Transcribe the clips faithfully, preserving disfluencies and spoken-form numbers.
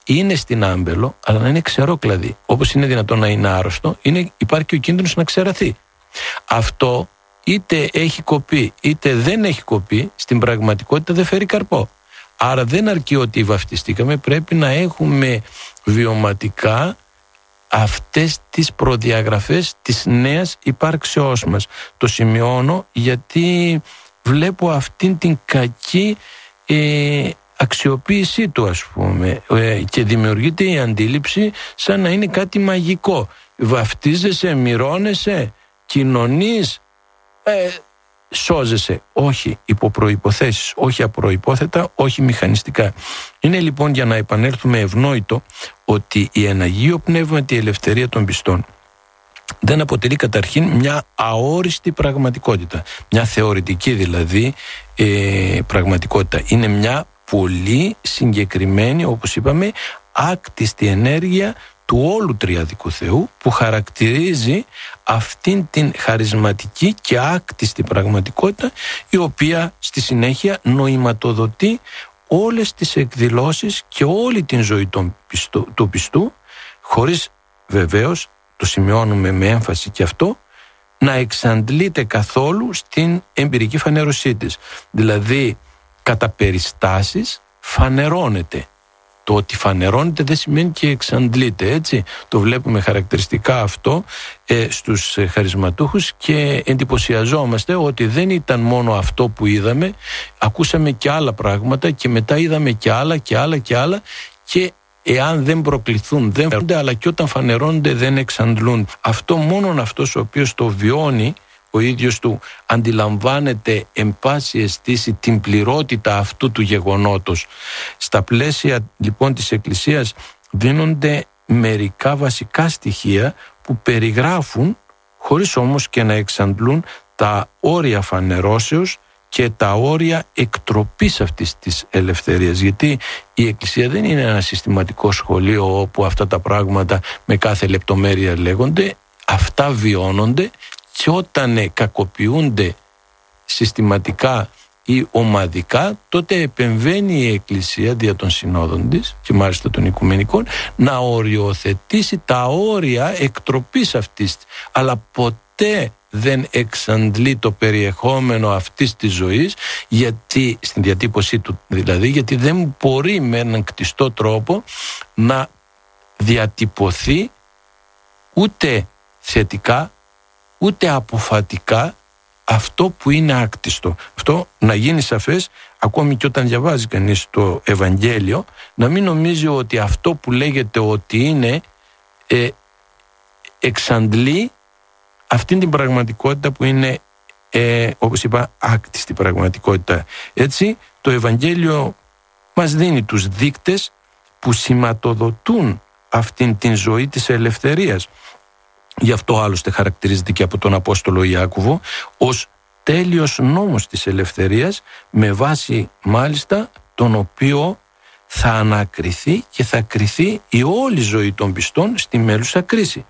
είναι στην άμπελο, αλλά να είναι ξερόκλαδη. Όπως είναι δυνατόν να είναι άρρωστο, είναι, υπάρχει και ο κίνδυνος να ξεραθεί. Αυτό είτε έχει κοπεί είτε δεν έχει κοπεί, στην πραγματικότητα δεν φέρει καρπό. Άρα δεν αρκεί ότι βαφτιστήκαμε, πρέπει να έχουμε βιωματικά αυτές τις προδιαγραφές της νέας υπάρξεώς μας. Το σημειώνω γιατί βλέπω αυτήν την κακή ε, αξιοποίησή του, ας πούμε, ε, και δημιουργείται η αντίληψη σαν να είναι κάτι μαγικό. Βαφτίζεσαι, μυρώνεσαι, κοινωνείς, ε, σώζεσαι. Όχι υπό προϋποθέσεις, όχι απροϋπόθετα, όχι μηχανιστικά. Είναι λοιπόν, για να επανέλθουμε, ευνόητο ότι η εν Αγίο Πνεύματι ελευθερία των πιστών δεν αποτελεί καταρχήν μια αόριστη πραγματικότητα, μια θεωρητική δηλαδή ε, πραγματικότητα. Είναι μια πολύ συγκεκριμένη, όπως είπαμε, άκτιστη ενέργεια του όλου τριαδικού Θεού, που χαρακτηρίζει αυτήν την χαρισματική και άκτιστη πραγματικότητα, η οποία στη συνέχεια νοηματοδοτεί όλες τις εκδηλώσεις και όλη την ζωή του πιστού, του πιστού, χωρίς βεβαίως, το σημειώνουμε με έμφαση και αυτό, να εξαντλείται καθόλου στην εμπειρική φανέρωσή της. Δηλαδή, κατά περιστάσεις φανερώνεται. Το ότι φανερώνεται δεν σημαίνει και εξαντλείται, έτσι. Το βλέπουμε χαρακτηριστικά αυτό ε, στους χαρισματούχους και εντυπωσιαζόμαστε ότι δεν ήταν μόνο αυτό που είδαμε, ακούσαμε και άλλα πράγματα και μετά είδαμε και άλλα και άλλα και άλλα, και εάν δεν προκληθούν δεν φανερώνονται, αλλά και όταν φανερώνονται δεν εξαντλούν. Αυτό μόνον αυτός ο οποίος το βιώνει ο ίδιος του αντιλαμβάνεται εν πάση αισθήση την πληρότητα αυτού του γεγονότος. Στα πλαίσια λοιπόν της Εκκλησίας δίνονται μερικά βασικά στοιχεία που περιγράφουν, χωρίς όμως και να εξαντλούν, τα όρια φανερώσεως και τα όρια εκτροπής αυτής της ελευθερίας. Γιατί η Εκκλησία δεν είναι ένα συστηματικό σχολείο όπου αυτά τα πράγματα με κάθε λεπτομέρεια λέγονται, αυτά βιώνονται, και όταν κακοποιούνται συστηματικά ή ομαδικά, τότε επεμβαίνει η Εκκλησία δια των συνόδων της και μάλιστα των οικουμενικών να οριοθετήσει τα όρια εκτροπής αυτής, αλλά ποτέ δεν εξαντλεί το περιεχόμενο αυτής της ζωής, γιατί, στην διατύπωσή του δηλαδή, γιατί δεν μπορεί με έναν κτιστό τρόπο να διατυπωθεί ούτε θετικά ούτε αποφατικά αυτό που είναι άκτιστο. Αυτό να γίνει σαφές ακόμη και όταν διαβάζει κανείς το Ευαγγέλιο, να μην νομίζει ότι αυτό που λέγεται ότι είναι ε, εξαντλεί αυτήν την πραγματικότητα που είναι ε, όπως είπα άκτιστη πραγματικότητα. Έτσι το Ευαγγέλιο μας δίνει τους δείκτες που σηματοδοτούν αυτήν την ζωή της ελευθερίας. Γι' αυτό άλλωστε χαρακτηρίζεται και από τον Απόστολο Ιάκωβο ως τέλειος νόμος της ελευθερίας, με βάση μάλιστα τον οποίο θα ανακριθεί και θα κριθεί η όλη ζωή των πιστών στη μέλουσα κρίση.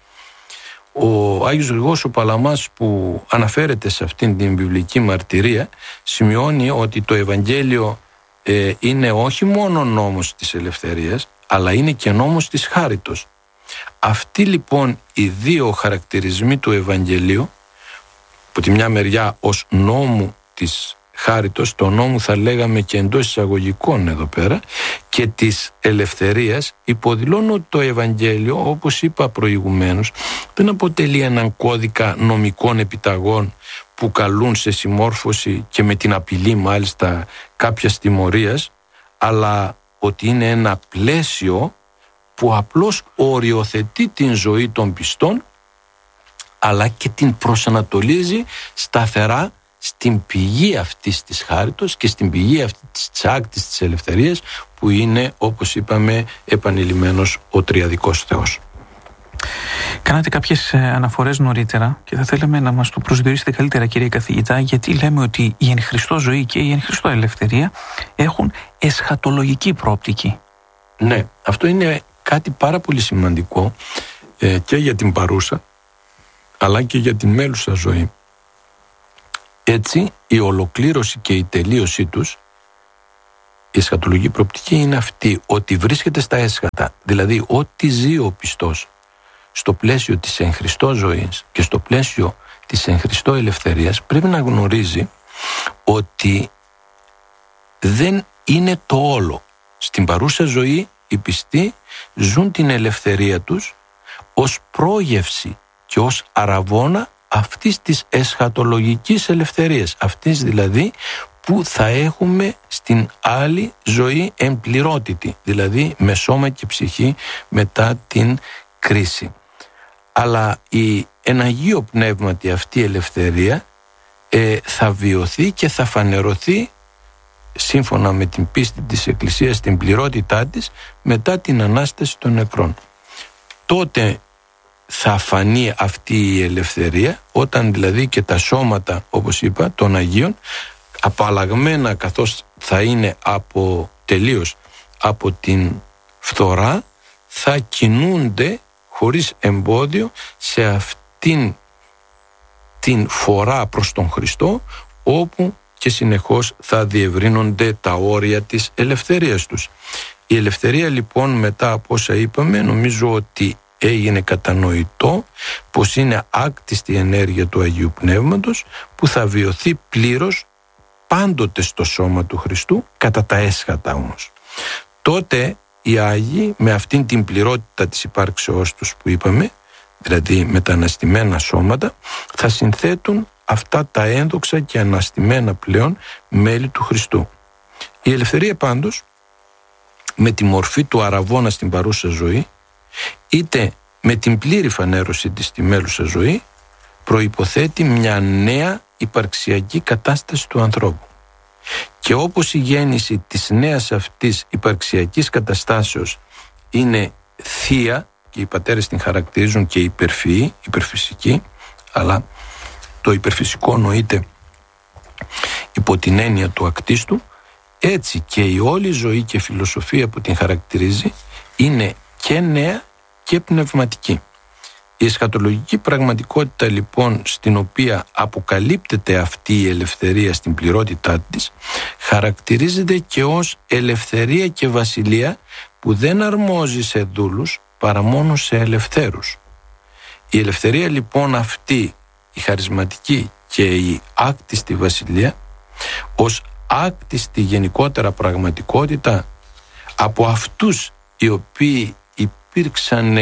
Ο Άγιος Γρηγόρης ο Παλαμάς, που αναφέρεται σε αυτήν την βιβλική μαρτυρία, σημειώνει ότι το Ευαγγέλιο ε, είναι όχι μόνο νόμος της ελευθερίας, αλλά είναι και νόμος της χάριτος. Αυτοί λοιπόν οι δύο χαρακτηρισμοί του Ευαγγελίου, από τη μια μεριά ως νόμου της χάριτος, το νόμου θα λέγαμε και εντός εισαγωγικών εδώ πέρα, και της ελευθερίας, υποδηλώνουν ότι το Ευαγγέλιο, όπως είπα προηγουμένως, δεν αποτελεί έναν κώδικα νομικών επιταγών που καλούν σε συμμόρφωση και με την απειλή μάλιστα κάποιας τιμωρίας, αλλά ότι είναι ένα πλαίσιο που απλώς οριοθετεί την ζωή των πιστών, αλλά και την προσανατολίζει σταθερά στην πηγή αυτής της χάριτος και στην πηγή αυτής της άκτης της ελευθερίας, που είναι, όπως είπαμε επανειλημμένος, ο τριαδικός Θεός. Κάνατε κάποιες αναφορές νωρίτερα και θα θέλαμε να μας το προσδιορίσετε καλύτερα, κύριε καθηγητά, γιατί λέμε ότι η εν Χριστώ ζωή και η εν Χριστώ ελευθερία έχουν εσχατολογική πρόπτικη. Ναι, αυτό είναι κάτι πάρα πολύ σημαντικό ε, και για την παρούσα αλλά και για την μέλουσα ζωή. Έτσι η ολοκλήρωση και η τελείωσή τους Η εσχατολογική προοπτική είναι αυτή, ότι βρίσκεται στα έσχατα. Δηλαδή, ό,τι ζει ο πιστός στο πλαίσιο της εν Χριστώ ζωής και στο πλαίσιο της εν Χριστώ ελευθερίας, πρέπει να γνωρίζει ότι δεν είναι το όλο. Στην παρούσα ζωή οι πιστοί ζουν την ελευθερία τους ως πρόγευση και ως αραβώνα αυτής της εσχατολογικής ελευθερίας, αυτής δηλαδή που θα έχουμε στην άλλη ζωή εμπληρότητη, δηλαδή με σώμα και ψυχή μετά την κρίση. Αλλά η εν Αγίο Πνεύματι αυτή η ελευθερία ε, θα βιωθεί και θα φανερωθεί σύμφωνα με την πίστη της Εκκλησίας στην πληρότητά της μετά την Ανάσταση των νεκρών. Τότε θα φανεί αυτή η ελευθερία, όταν δηλαδή και τα σώματα, όπως είπα, των Αγίων, απαλλαγμένα καθώς θα είναι από, τελείως από την φθορά, θα κινούνται χωρίς εμπόδιο σε αυτήν την φορά προς τον Χριστό, όπου και συνεχώς θα διευρύνονται τα όρια της ελευθερίας τους. Η ελευθερία λοιπόν, μετά από όσα είπαμε, νομίζω ότι έγινε κατανοητό πως είναι άκτιστη ενέργεια του Αγίου Πνεύματος, που θα βιωθεί πλήρως πάντοτε στο σώμα του Χριστού, κατά τα έσχατα όμως. Τότε οι Άγιοι, με αυτήν την πληρότητα της υπάρξεώς τους που είπαμε, δηλαδή με τα αναστημένα σώματα, θα συνθέτουν αυτά τα ένδοξα και αναστημένα πλέον μέλη του Χριστού. Η ελευθερία πάντως, με τη μορφή του αραβώνα στην παρούσα ζωή, είτε με την πλήρη φανέρωση της στη μέλουσα ζωή, προϋποθέτει μια νέα υπαρξιακή κατάσταση του ανθρώπου. Και όπως η γέννηση της νέας αυτής υπαρξιακής καταστάσεως είναι θεία, και οι πατέρες την χαρακτηρίζουν και υπερφυή, υπερφυσική, αλλά το υπερφυσικό νοείται υπό την έννοια του ακτίστου, έτσι και η όλη ζωή και φιλοσοφία που την χαρακτηρίζει είναι και νέα και πνευματική. Η εσχατολογική πραγματικότητα λοιπόν, στην οποία αποκαλύπτεται αυτή η ελευθερία στην πληρότητά της, χαρακτηρίζεται και ως ελευθερία και βασιλεία που δεν αρμόζει σε δούλους παρά μόνο σε ελευθέρους. Η ελευθερία λοιπόν αυτή, η χαρισματική και η άκτιστη βασιλεία, ως άκτιστη γενικότερα πραγματικότητα από αυτούς οι οποίοι υπήρξαν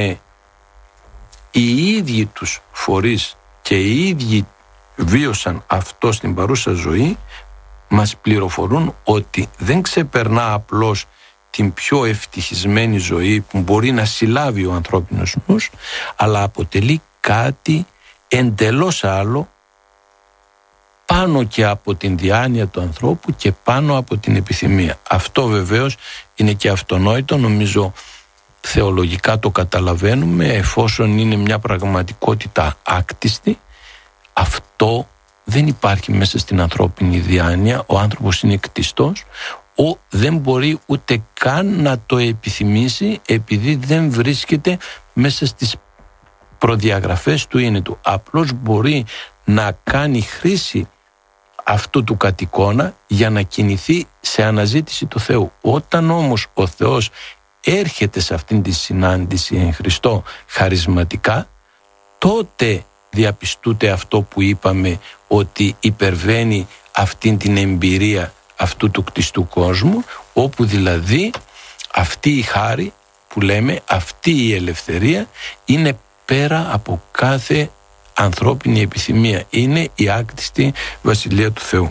οι ίδιοι τους φορείς και οι ίδιοι βίωσαν αυτό στην παρούσα ζωή, μας πληροφορούν ότι δεν ξεπερνά απλώς την πιο ευτυχισμένη ζωή που μπορεί να συλλάβει ο ανθρώπινος νους, αλλά αποτελεί κάτι εντελώς άλλο, πάνω και από την διάνοια του ανθρώπου και πάνω από την επιθυμία. Αυτό βεβαίως είναι και αυτονόητο, νομίζω θεολογικά το καταλαβαίνουμε, εφόσον είναι μια πραγματικότητα άκτιστη. Αυτό δεν υπάρχει μέσα στην ανθρώπινη διάνοια. Ο άνθρωπος είναι κτιστός, ο δεν μπορεί ούτε καν να το επιθυμήσει, επειδή δεν βρίσκεται μέσα στις προδιαγραφές του είναι του. Απλώς μπορεί να κάνει χρήση αυτού του κατ' για να κινηθεί σε αναζήτηση του Θεού. Όταν όμως ο Θεός έρχεται σε αυτήν τη συνάντηση εν Χριστώ χαρισματικά, τότε διαπιστούται αυτό που είπαμε, ότι υπερβαίνει αυτήν την εμπειρία αυτού του κτιστού κόσμου, όπου δηλαδή αυτή η χάρη που λέμε, αυτή η ελευθερία είναι πέρα από κάθε ανθρώπινη επιθυμία. Είναι η άκτιστη βασιλεία του Θεού.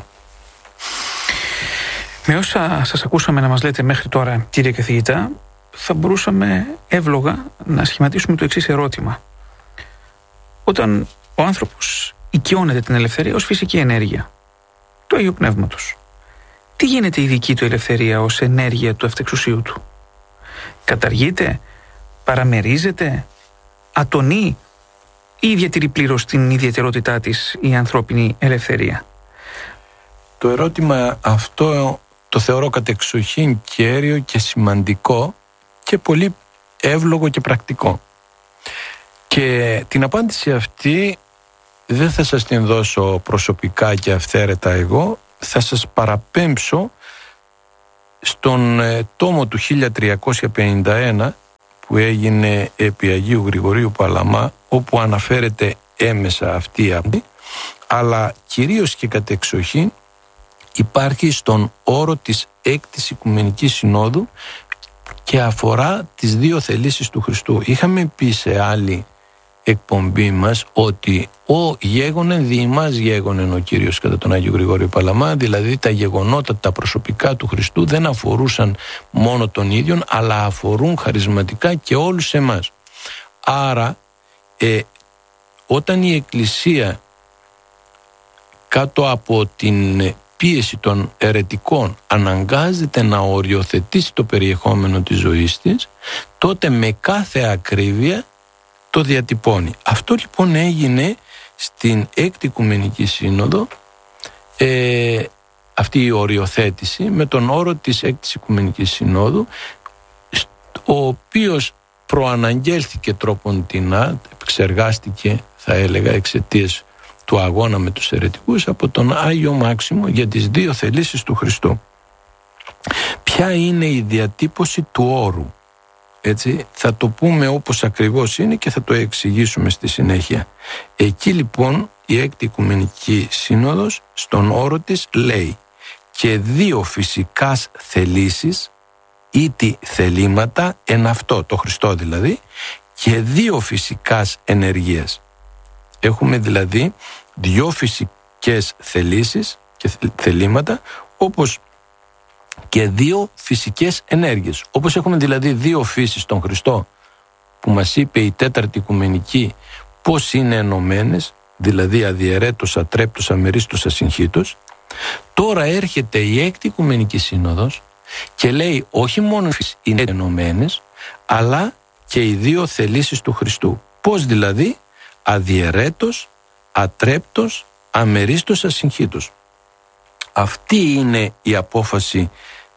Με όσα σας ακούσαμε να μας λέτε μέχρι τώρα, κύριε καθηγητά, θα μπορούσαμε εύλογα να σχηματίσουμε το εξής ερώτημα. Όταν ο άνθρωπος οικειώνεται την ελευθερία ως φυσική ενέργεια του Αγίου Πνεύματος, τι γίνεται η δική του ελευθερία ως ενέργεια του αυτεξουσίου του? Καταργείται, παραμερίζεται, ατονεί ή διατηρεί πλήρως την ιδιαιτερότητά της η ανθρώπινη ελευθερία? Το ερώτημα αυτό το θεωρώ κατεξοχήν κέριο και σημαντικό και πολύ εύλογο και πρακτικό. Και την απάντηση αυτή δεν θα σας την δώσω προσωπικά και αυθαίρετα εγώ, θα σας παραπέμψω Στον ε, τόμο του χίλια τριακόσια πενήντα ένα που έγινε επί Αγίου Γρηγορίου Παλαμά, όπου αναφέρεται έμεσα αυτή η απ' αλλά κυρίως και κατεξοχήν υπάρχει στον όρο της έκτης Οικουμενικής Συνόδου και αφορά τις δύο θελήσεις του Χριστού. Είχαμε πει σε άλλη εκπομπή μας ότι ο γέγονεν δι' ημάς γέγονεν ο Κύριος κατά τον Άγιο Γρηγόριο Παλαμά, δηλαδή τα γεγονότα, τα προσωπικά του Χριστού δεν αφορούσαν μόνο τον ίδιον, αλλά αφορούν χαρισματικά και όλους εμάς. Άρα ε, όταν η Εκκλησία κάτω από την πίεση των αιρετικών αναγκάζεται να οριοθετήσει το περιεχόμενο της ζωής της, τότε με κάθε ακρίβεια το διατυπώνει. Αυτό λοιπόν έγινε στην Έκτη Οικουμενική Σύνοδο, ε, αυτή η οριοθέτηση με τον όρο της Έκτης Οικουμενικής Συνόδου, ο οποίος προαναγγέλθηκε τρόποντινά, εξεργάστηκε θα έλεγα εξαιτίας του αγώνα με τους αιρετικούς από τον Άγιο Μάξιμο για τις δύο θελήσεις του Χριστού. Ποια είναι η διατύπωση του όρου? Έτσι, θα το πούμε όπως ακριβώς είναι και θα το εξηγήσουμε στη συνέχεια. Εκεί λοιπόν η Έκτη Οικουμενική Σύνοδος στον όρο της λέει και δύο φυσικάς θελήσεις ή τι θελήματα εν αυτό, το Χριστό δηλαδή, και δύο φυσικάς ενεργείας. Έχουμε δηλαδή δύο φυσικές θελήσεις και θελήματα, όπως και δύο φυσικές ενέργειες. Όπως έχουμε δηλαδή δύο φύσεις στον Χριστό, που μας είπε η Τέταρτη Οικουμενική πώς είναι ενωμένες, δηλαδή αδιαιρέτως, ατρέπτως, αμερίστως, ασυγχύτως. Τώρα έρχεται η Έκτη Οικουμενική Σύνοδος και λέει όχι μόνο είναι ενωμένες, αλλά και οι δύο θελήσεις του Χριστού. Πώς δηλαδή? Αδιαιρέτως, ατρέπτως, αμερίστως, ασυγχύτως. Αυτή είναι η απόφαση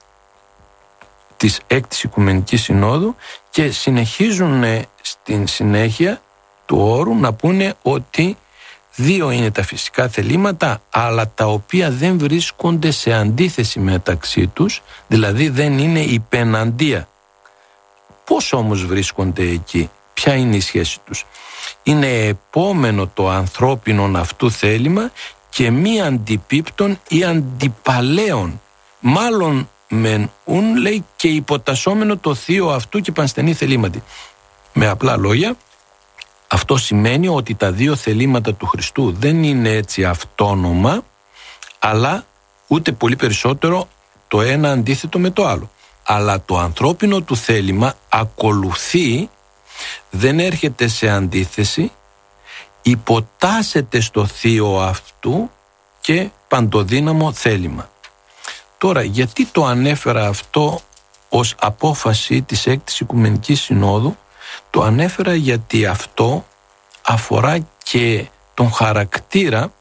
της Έκτης Οικουμενικής Συνόδου και συνεχίζουν στην συνέχεια του όρου να πούνε ότι δύο είναι τα φυσικά θελήματα, αλλά τα οποία δεν βρίσκονται σε αντίθεση μεταξύ τους, δηλαδή δεν είναι υπεναντία. Πώς όμως βρίσκονται εκεί? Ποια είναι η σχέση τους? Είναι επόμενο το ανθρώπινο αυτού θέλημα και μη αντιπίπτων ή αντιπαλαίων, μάλλον μεν ουν, λέει, και υποτασσόμενο το θείο αυτού και πανστενή θελήματι. Με απλά λόγια, αυτό σημαίνει ότι τα δύο θελήματα του Χριστού δεν είναι έτσι αυτόνομα, αλλά ούτε πολύ περισσότερο το ένα αντίθετο με το άλλο. Αλλά το ανθρώπινο του θέλημα ακολουθεί, δεν έρχεται σε αντίθεση, υποτάσσεται στο θείο αυτού και παντοδύναμο θέλημα. Τώρα, γιατί το ανέφερα αυτό ως απόφαση της Έκτης Οικουμενικής Συνόδου? Το ανέφερα γιατί αυτό αφορά και τον χαρακτήρα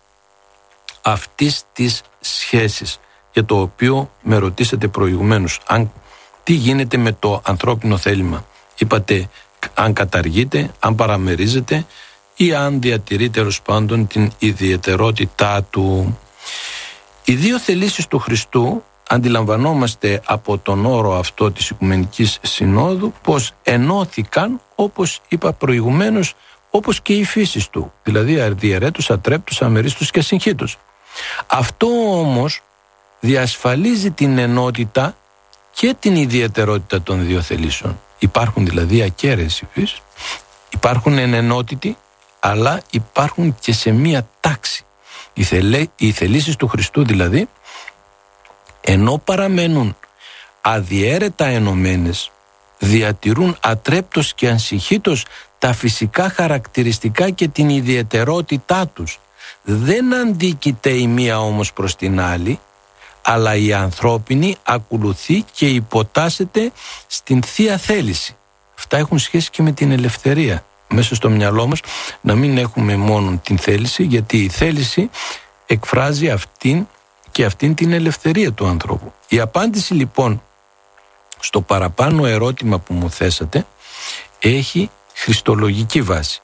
αυτής της σχέσης, για το οποίο με ρωτήσατε προηγουμένως, αν, τι γίνεται με το ανθρώπινο θέλημα. Είπατε αν καταργείται, αν παραμερίζεται ή αν διατηρεί τέλος πάντων την ιδιαιτερότητά του. Οι δύο θελήσεις του Χριστού αντιλαμβανόμαστε από τον όρο αυτό της Οικουμενικής Συνόδου πως ενώθηκαν, όπως είπα προηγουμένως, όπως και οι φύσεις του, δηλαδή αδιαιρέτως, ατρέπτως, αμερίστως και ασυγχύτως. Αυτό όμως διασφαλίζει την ενότητα και την ιδιαιτερότητα των δύο θελήσεων. Υπάρχουν δηλαδή ακέραιες υφείς, υπάρχουν εν ενότητη, αλλά υπάρχουν και σε μία τάξη. Οι, θελέ, οι θελήσεις του Χριστού δηλαδή, ενώ παραμένουν αδιέρετα ενωμένες, διατηρούν ατρέπτως και ανσυχήτως τα φυσικά χαρακτηριστικά και την ιδιαιτερότητά τους. Δεν αντίκειται η μία όμως προς την άλλη, αλλά η ανθρώπινη ακολουθεί και υποτάσσεται στην Θεία Θέληση. Αυτά έχουν σχέση και με την ελευθερία. Μέσα στο μυαλό μας να μην έχουμε μόνο την θέληση, γιατί η θέληση εκφράζει αυτήν και αυτήν την ελευθερία του ανθρώπου. Η απάντηση λοιπόν στο παραπάνω ερώτημα που μου θέσατε έχει χριστολογική βάση.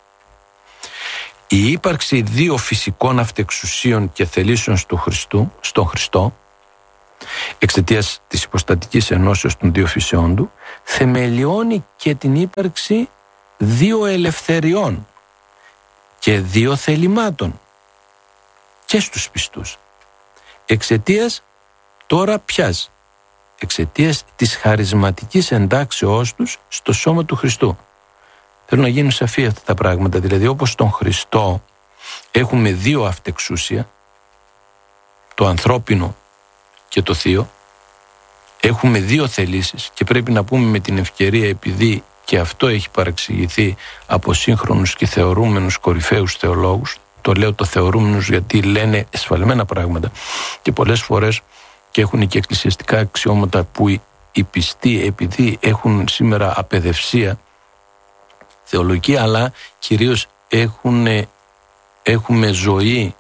Η ύπαρξη δύο φυσικών αυτεξουσίων και θελήσεων του Χριστού, στον Χριστό εξαιτίας της υποστατικής ενώσεως των δύο φύσεών του, θεμελιώνει και την ύπαρξη δύο ελευθεριών και δύο θελημάτων και στους πιστούς. Εξαιτίας τώρα ποιας? Εξαιτίας της χαρισματικής εντάξεώς τους στο σώμα του Χριστού. Θέλω να γίνουν σαφή αυτά τα πράγματα, δηλαδή όπως στον Χριστό έχουμε δύο αυτεξούσια, το ανθρώπινο και το θείο, έχουμε δύο θελήσεις και πρέπει να πούμε με την ευκαιρία, επειδή και αυτό έχει παραξηγηθεί από σύγχρονους και θεωρούμενους κορυφαίους θεολόγους, το λέω το θεωρούμενους γιατί λένε εσφαλμένα πράγματα και πολλές φορές και έχουν και εκκλησιαστικά αξιώματα που οι πιστοί, επειδή έχουν σήμερα απαιδευσία θεολογική, αλλά κυρίως έχουν, έχουμε ζωή,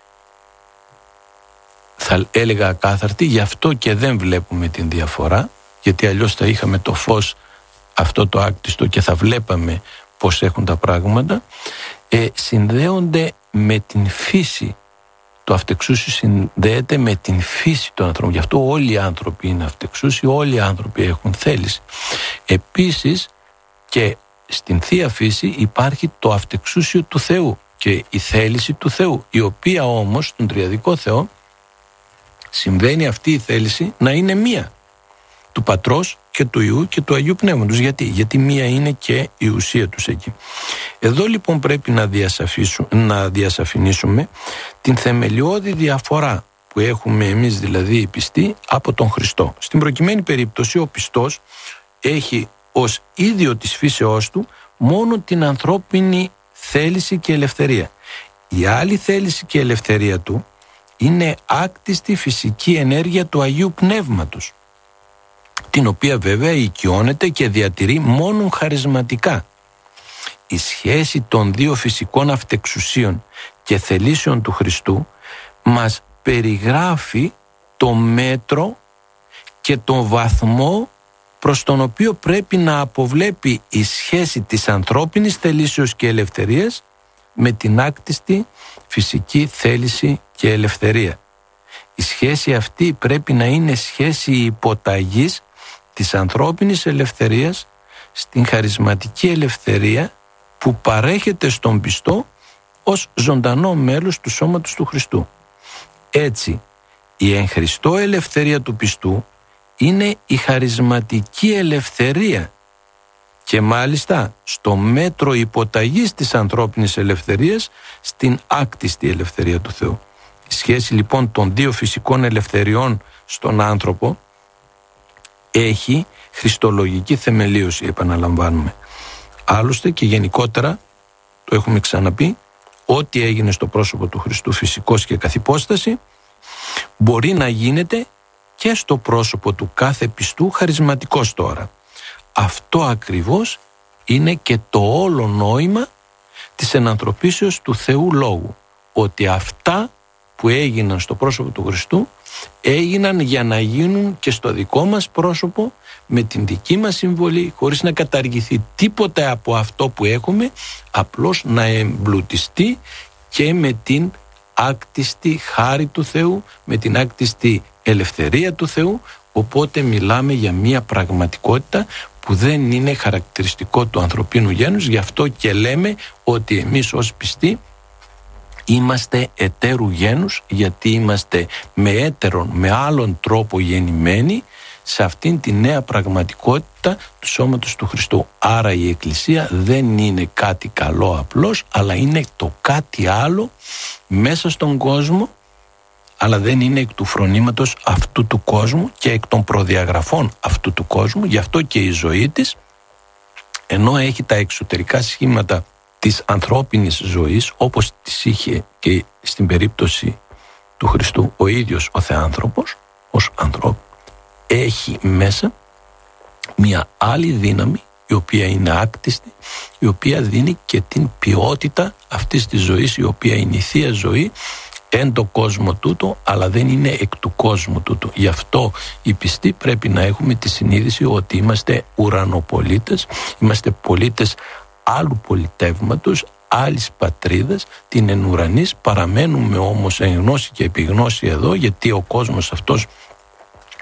θα έλεγα ακάθαρτη, γι' αυτό και δεν βλέπουμε την διαφορά, γιατί αλλιώς θα είχαμε το φως αυτό το άκτιστο και θα βλέπαμε πώς έχουν τα πράγματα. ε, συνδέονται με την φύση. Το αυτεξούσιο συνδέεται με την φύση των ανθρώπων. Γι' αυτό όλοι οι άνθρωποι είναι αυτεξούσιοι, όλοι οι άνθρωποι έχουν θέληση. Επίσης και στην Θεία Φύση υπάρχει το αυτεξούσιο του Θεού και η θέληση του Θεού, η οποία όμως στον Τριαδικό Θεό συμβαίνει αυτή η θέληση να είναι μία, του Πατρός και του Υιού και του Αγίου Πνεύματος. Γιατί, Γιατί μία είναι και η ουσία τους εκεί. Εδώ λοιπόν πρέπει να, να διασαφηνίσουμε την θεμελιώδη διαφορά που έχουμε εμείς, δηλαδή οι πιστοί, από τον Χριστό. Στην προκειμένη περίπτωση ο πιστός έχει ως ίδιο της φύσεώς του μόνο την ανθρώπινη θέληση και ελευθερία. Η άλλη θέληση και ελευθερία του είναι άκτιστη φυσική ενέργεια του Αγίου Πνεύματος, την οποία βέβαια οικειώνεται και διατηρεί μόνον χαρισματικά. Η σχέση των δύο φυσικών αυτεξουσίων και θελήσεων του Χριστού μας περιγράφει το μέτρο και τον βαθμό προς τον οποίο πρέπει να αποβλέπει η σχέση της ανθρώπινης θελήσεως και ελευθερίας με την άκτιστη φυσική θέληση και ελευθερία. Η σχέση αυτή πρέπει να είναι σχέση υποταγής της ανθρώπινης ελευθερίας στην χαρισματική ελευθερία που παρέχεται στον πιστό ως ζωντανό μέλος του σώματος του Χριστού. Έτσι, η εν Χριστώ ελευθερία του πιστού είναι η χαρισματική ελευθερία και μάλιστα στο μέτρο υποταγής της ανθρώπινης ελευθερίας στην άκτιστη ελευθερία του Θεού. Η σχέση λοιπόν των δύο φυσικών ελευθεριών στον άνθρωπο έχει χριστολογική θεμελίωση, επαναλαμβάνουμε. Άλλωστε και γενικότερα, το έχουμε ξαναπεί, ό,τι έγινε στο πρόσωπο του Χριστού φυσικός και καθ' υπόσταση μπορεί να γίνεται και στο πρόσωπο του κάθε πιστού χαρισματικός τώρα. Αυτό ακριβώς είναι και το όλο νόημα της ενανθρωπίσεως του Θεού Λόγου, ότι αυτά που έγιναν στο πρόσωπο του Χριστού έγιναν για να γίνουν και στο δικό μας πρόσωπο με την δική μας συμβολή, χωρίς να καταργηθεί τίποτα από αυτό που έχουμε, απλώς να εμπλουτιστεί και με την άκτιστη χάρη του Θεού, με την άκτιστη ελευθερία του Θεού. Οπότε μιλάμε για μια πραγματικότητα που δεν είναι χαρακτηριστικό του ανθρωπίνου γένους. Γι' αυτό και λέμε ότι εμείς ως πιστοί είμαστε εταίρου γένους, γιατί είμαστε με έτερον, με άλλον τρόπο γεννημένοι σε αυτήν τη νέα πραγματικότητα του σώματος του Χριστού. Άρα η Εκκλησία δεν είναι κάτι καλό απλώς, αλλά είναι το κάτι άλλο μέσα στον κόσμο, αλλά δεν είναι εκ του φρονήματος αυτού του κόσμου και εκ των προδιαγραφών αυτού του κόσμου. Γι' αυτό και η ζωή της, ενώ έχει τα εξωτερικά σχήματα της ανθρώπινης ζωής, όπως τις είχε και στην περίπτωση του Χριστού ο ίδιος ο Θεάνθρωπος, ως ανθρώπου, έχει μέσα μια άλλη δύναμη, η οποία είναι άκτιστη, η οποία δίνει και την ποιότητα αυτής της ζωής, η οποία είναι η Θεία Ζωή εν το κόσμο τούτο, αλλά δεν είναι εκ του κόσμου τούτο. Γι' αυτό οι πιστοί πρέπει να έχουμε τη συνείδηση ότι είμαστε ουρανοπολίτες, είμαστε πολίτες άλλου πολιτεύματος, άλλης πατρίδας, την εν ουρανής. Παραμένουμε όμως εν γνώση και επιγνώση εδώ, γιατί ο κόσμος αυτός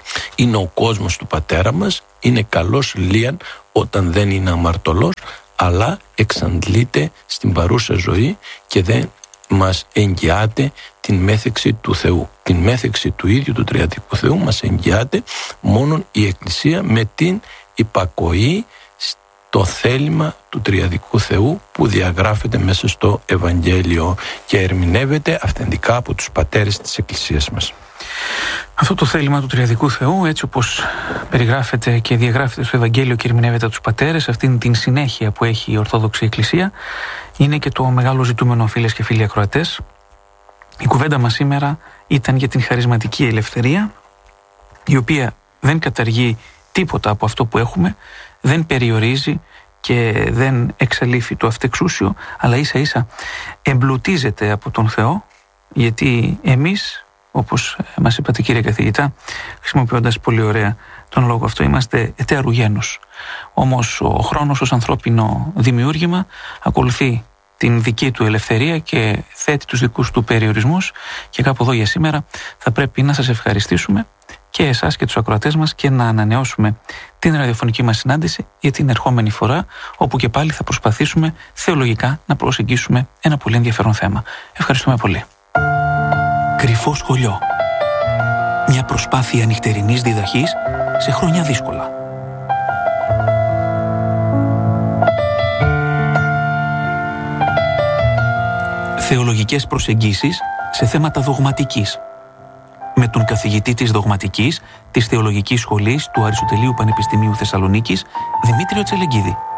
είναι ο κόσμος του πατέρα μας, είναι καλός λίαν όταν δεν είναι αμαρτωλός, αλλά εξαντλείται στην παρούσα ζωή και δεν μας εγγυάται την μέθεξη του Θεού. Την μέθεξη του ίδιου του τριαδικού Θεού μας εγγυάται μόνον η Εκκλησία με την υπακοή στο θέλημα του τριαδικού Θεού που διαγράφεται μέσα στο Ευαγγέλιο και ερμηνεύεται αυθεντικά από τους πατέρες της Εκκλησίας μας. Αυτό το θέλημα του τριαδικού Θεού, έτσι όπως περιγράφεται και διαγράφεται στο Ευαγγέλιο και ερμηνεύεται από τους πατέρες, αυτήν την συνέχεια που έχει η Ορθόδοξη Εκκλησία, είναι και το μεγάλο ζητούμενο, φίλες και φίλοι ακροατές. Η κουβέντα μας σήμερα ήταν για την χαρισματική ελευθερία, η οποία δεν καταργεί τίποτα από αυτό που έχουμε, δεν περιορίζει και δεν εξαλείφει το αυτεξούσιο, αλλά ίσα ίσα εμπλουτίζεται από τον Θεό, γιατί εμείς, όπως μας είπατε κύριε καθηγητά, χρησιμοποιώντας πολύ ωραία τον λόγο αυτό, είμαστε εταίρου γένους. Όμως ο χρόνος ως ανθρώπινο δημιούργημα ακολουθεί την δική του ελευθερία και θέτει τους δικούς του περιορισμούς, και κάπου εδώ για σήμερα θα πρέπει να σας ευχαριστήσουμε και εσάς και τους ακροατές μας και να ανανεώσουμε την ραδιοφωνική μας συνάντηση για την ερχόμενη φορά, όπου και πάλι θα προσπαθήσουμε θεολογικά να προσεγγίσουμε ένα πολύ ενδιαφέρον θέμα. Ευχαριστούμε πολύ. Κρυφό σχολείο. Μια προσπάθεια νυχτερινής διδαχής σε χρόνια δύσκολα. Θεολογικές προσεγγίσεις σε θέματα δογματικής. Με τον καθηγητή της δογματικής της Θεολογικής Σχολής του Αριστοτελείου Πανεπιστημίου Θεσσαλονίκης, Δημήτριο Τσελεγκίδη.